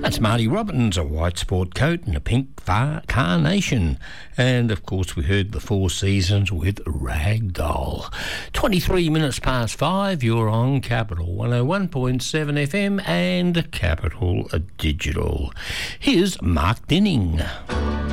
That's Marty Robbins, a white sport coat and a pink carnation. And, of course, we heard the Four Seasons with Ragdoll. 23 minutes past 5, you're on Capital 101.7 FM and Capital Digital. Here's Mark Dinning.